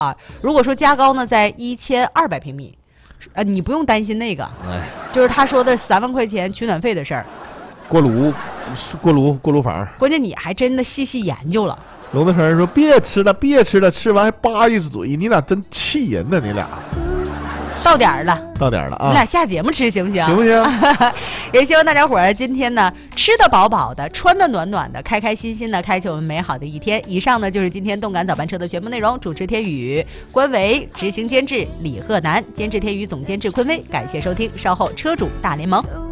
如果说加高呢，在1200平米，你不用担心那个，就是他说的3万块钱取暖费的事儿。 锅炉房， 关键你还真的细细研究了。 龙德成说：“别吃了，别吃了，吃完还扒一只嘴，你俩真气人呢，你俩。” 到点儿了啊！你俩下节目吃行不行？ 行不行？ 也希望大家伙儿今天呢吃得饱饱的，穿得暖暖的，开开心心的开启我们美好的一天。以上呢就是今天动感早班车的全部内容。主持天宇，关维执行监制李鹤南，监制天宇，总监制坤威。感谢收听，稍后车主大联盟。